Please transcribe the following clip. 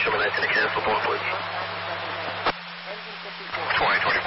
Show me 19 to cancel 1, please. 20, 20.